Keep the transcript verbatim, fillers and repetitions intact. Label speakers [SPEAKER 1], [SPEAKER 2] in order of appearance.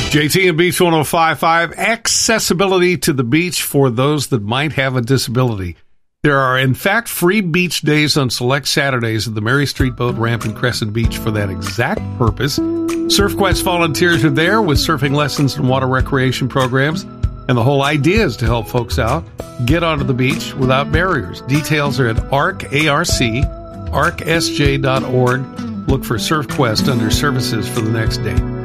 [SPEAKER 1] J T and Beach one oh five point five, accessibility to the beach for those that might have a disability. There are, in fact, free beach days on select Saturdays at the Mary Street Boat Ramp in Crescent Beach for that exact purpose. SurfQuest volunteers are there with surfing lessons and water recreation programs, and the whole idea is to help folks out get onto the beach without barriers. Details are at A R C, A R C, arc s j dot org. Look for SurfQuest under services for the next day.